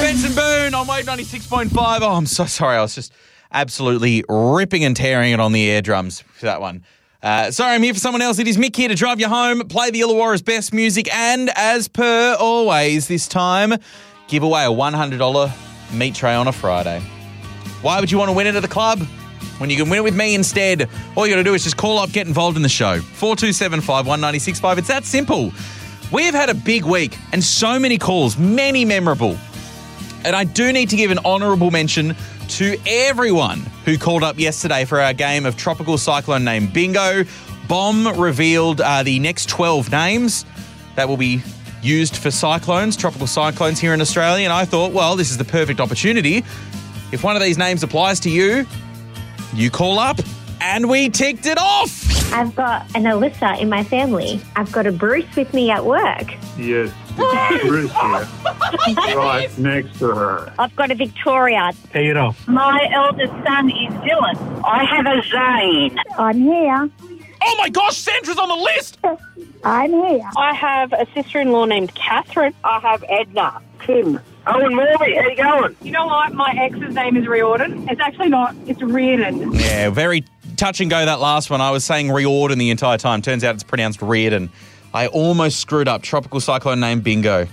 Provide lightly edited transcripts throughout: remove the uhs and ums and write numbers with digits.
Benson Boone on Wave 96.5. Oh, I'm so sorry. I was just absolutely ripping and tearing it on the eardrums for that one. Sorry, I'm here for someone else. It is Mick here to drive you home, play the Illawarra's best music, and as per always this time, give away a $100 meat tray on a Friday. Why would you want to win it at the club when you can win it with me instead? All you got to do is just call up, get involved in the show. 4275 1965. It's that simple. We've had a big week and so many calls, many memorable. And I do need to give an honourable mention to everyone who called up yesterday for our game of Tropical Cyclone Name Bingo. Bomb revealed the next 12 names that will be used for cyclones, tropical cyclones here in Australia. And I thought, well, this is the perfect opportunity. If one of these names applies to you, you call up and we ticked it off. I've got an Alyssa in my family. I've got a Bruce with me at work. Yes, it's Bruce here. Right next to her. I've got a Victoria. Peter. My eldest son is Dylan. I have a Zane. I'm here. Oh my gosh, Sandra's on the list. I'm here. I have a sister-in-law named Catherine. I have Edna. Tim. Owen Morby, how you going? You know what? My ex's name is Riordan. It's actually not. It's Reardon. Yeah, very touch and go that last one. I was saying Riordan the entire time. Turns out it's pronounced Reardon. I almost screwed up. Tropical Cyclone Name Bingo.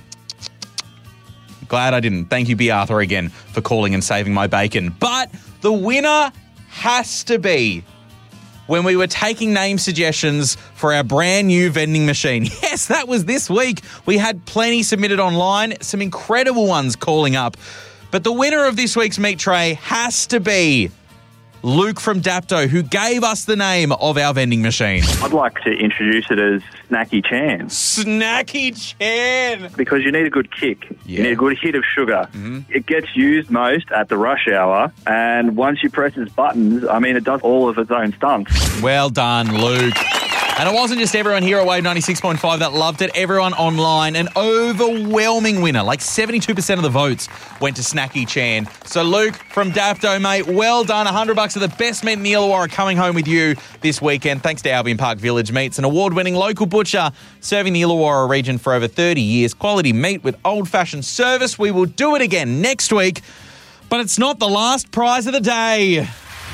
Glad I didn't. Thank you, B. Arthur, again, for calling and saving my bacon. But the winner has to be when we were taking name suggestions for our brand new vending machine. Yes, that was this week. We had plenty submitted online, some incredible ones calling up. But the winner of this week's meat tray has to be Luke from Dapto, who gave us the name of our vending machine. I'd like to introduce it as Snacky Chan. Snacky Chan! Because you need a good kick. Yeah. You need a good hit of sugar. Mm-hmm. It gets used most at the rush hour, and once you press its buttons, I mean, it does all of its own stunts. Well done, Luke. And it wasn't just everyone here at Wave 96.5 that loved it. Everyone online, an overwhelming winner. Like 72% of the votes went to Snacky Chan. So Luke from Dapto, mate, well done. $100 of the best meat in the Illawarra coming home with you this weekend. Thanks to Albion Park Village Meats, an award-winning local butcher serving the Illawarra region for over 30 years. Quality meat with old-fashioned service. We will do it again next week. But it's not the last prize of the day.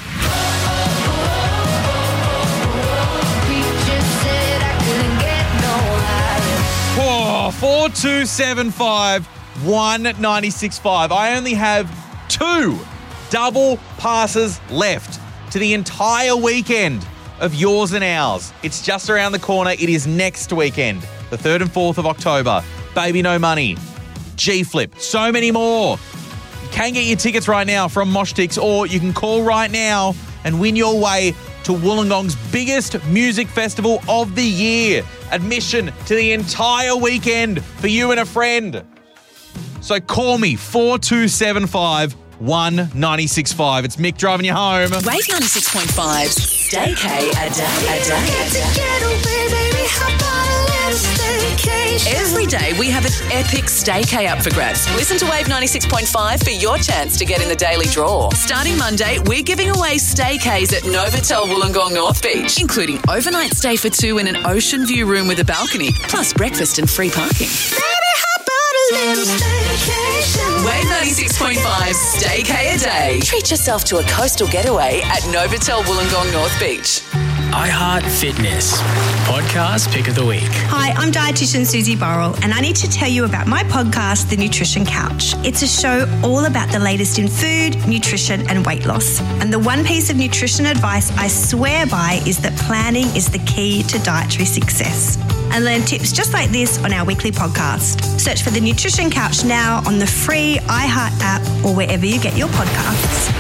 4275 1965. I only have 2 double passes left to the entire weekend of yours and ours. It's just around the corner. It is next weekend, the 3rd and 4th of October. Baby No Money, G-Flip, so many more. You can get your tickets right now from Moshtix, or you can call right now and win your way to Wollongong's biggest music festival of the year. Admission to the entire weekend for you and a friend. So call me, 4275 1965. It's Mick driving you home. Wave 96.5, Stay K a day. Every day we have an epic staycay up for grabs. Listen to Wave 96.5 for your chance to get in the daily draw. Starting Monday, we're giving away staycays at Novotel Wollongong North Beach, including overnight stay for 2 in an ocean view room with a balcony, plus breakfast and free parking. Wave 96.5, Stay K a day. Treat yourself to a coastal getaway at Novotel Wollongong North Beach. iHeart Fitness, podcast pick of the week. Hi, I'm dietitian Susie Burrell, and I need to tell you about my podcast, The Nutrition Couch. It's a show all about the latest in food, nutrition, and weight loss. And the one piece of nutrition advice I swear by is that planning is the key to dietary success. And learn tips just like this on our weekly podcast. Search for The Nutrition Couch now on the free iHeart app or wherever you get your podcasts.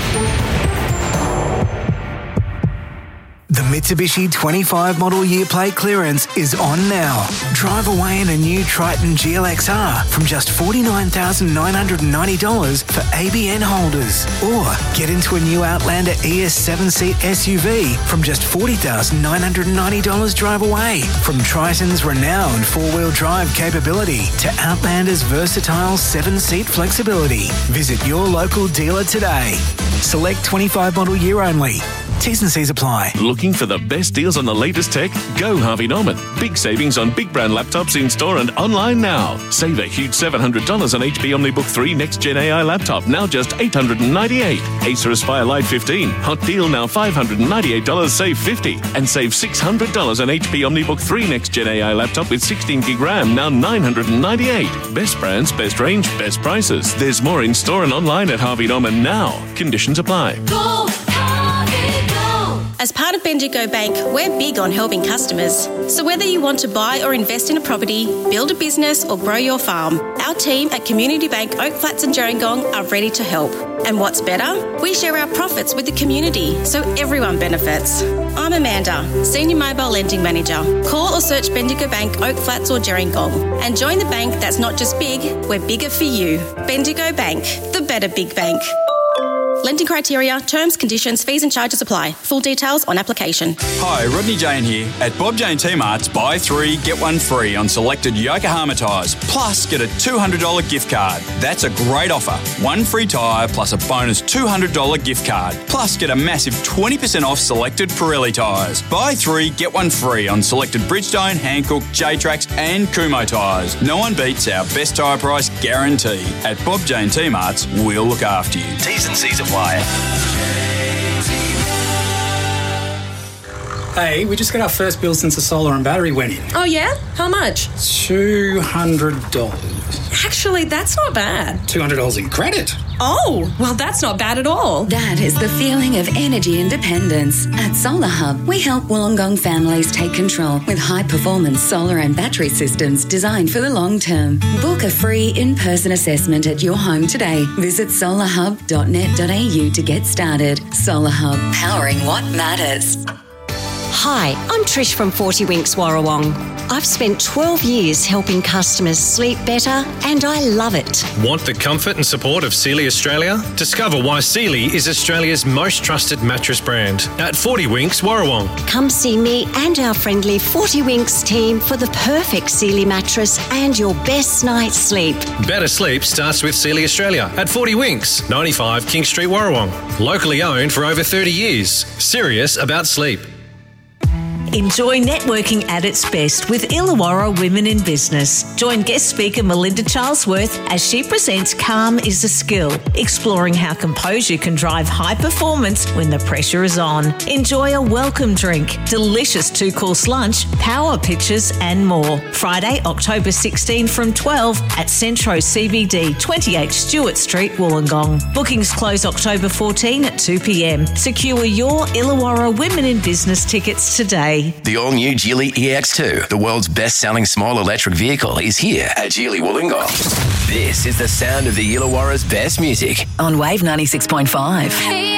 The Mitsubishi 25 model year plate clearance is on now. Drive away in a new Triton GLXR from just $49,990 for ABN holders. Or get into a new Outlander ES 7-seat SUV from just $40,990 drive away. From Triton's renowned four-wheel drive capability to Outlander's versatile 7-seat flexibility. Visit your local dealer today. Select 25 model year only. T's and C's apply. Looking for the best deals on the latest tech? Go Harvey Norman. Big savings on big brand laptops in store and online now. Save a huge $700 on HP OmniBook 3 Next Gen AI laptop, now just $898. Acer Aspire Lite 15. Hot deal now $598, save $50. And save $600 on HP OmniBook 3 Next Gen AI laptop with 16 gig RAM, now $998. Best brands, best range, best prices. There's more in store and online at Harvey Norman now. Conditions apply. Go, Harvey, go. As part of Bendigo Bank, we're big on helping customers. So whether you want to buy or invest in a property, build a business or grow your farm, our team at Community Bank Oak Flats and Gerringong are ready to help. And what's better? We share our profits with the community, so everyone benefits. I'm Amanda, Senior Mobile Lending Manager. Call or search Bendigo Bank Oak Flats or Gerringong and join the bank that's not just big, we're bigger for you. Bendigo Bank, the better big bank. Lending criteria, terms, conditions, fees and charges apply. Full details on application. Hi, Rodney Jane here. At Bob Jane T-Mart's, buy 3, get 1 free on selected Yokohama tyres, plus get a $200 gift card. That's a great offer. 1 free tyre plus a bonus $200 gift card. Plus get a massive 20% off selected Pirelli tyres. Buy 3, get 1 free on selected Bridgestone, Hankook, J-Trax and Kumho tyres. No one beats our best tyre price guarantee. At Bob Jane T-Mart's, we'll look after you. T's and C's apply. Hey, we just got our first bill since the solar and battery went in. Oh, yeah? How much? $200. Actually, that's not bad. $200 in credit? Oh, well, that's not bad at all. That is the feeling of energy independence. At Solar Hub, we help Wollongong families take control with high-performance solar and battery systems designed for the long term. Book a free in-person assessment at your home today. Visit solarhub.net.au to get started. Solar Hub, powering what matters. Hi, I'm Trish from 40 Winks Warrawong. I've spent 12 years helping customers sleep better and I love it. Want the comfort and support of Sealy Australia? Discover why Sealy is Australia's most trusted mattress brand at 40 Winks Warrawong. Come see me and our friendly 40 Winks team for the perfect Sealy mattress and your best night's sleep. Better sleep starts with Sealy Australia at 40 Winks, 95 King Street Warrawong. Locally owned for over 30 years. Serious about sleep. Enjoy networking at its best with Illawarra Women in Business. Join guest speaker Melinda Charlesworth as she presents Calm is a Skill, exploring how composure can drive high performance when the pressure is on. Enjoy a welcome drink, delicious 2-course lunch, power pitches and more. Friday, October 16 from 12 at Centro CBD, 28 Stewart Street, Wollongong. Bookings close October 14 at 2 p.m. Secure your Illawarra Women in Business tickets today. The all-new Geely EX2, the world's best-selling small electric vehicle, is here at Geely Wollongong. This is the sound of the Illawarra's best music on Wave 96.5.